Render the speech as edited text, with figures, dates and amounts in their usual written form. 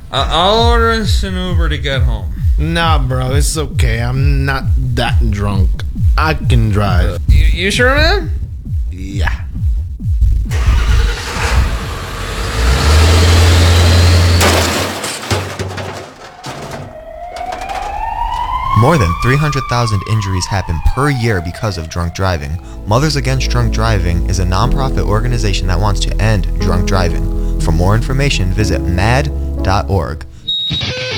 I'll order us an Uber to get home. Nah, bro, it's okay. I'm not that drunk. I can drive. You sure, man? Yeah. More than 300,000 injuries happen per year because of drunk driving. Mothers Against Drunk Driving is a nonprofit organization that wants to end drunk driving. For more information, visit mad.org.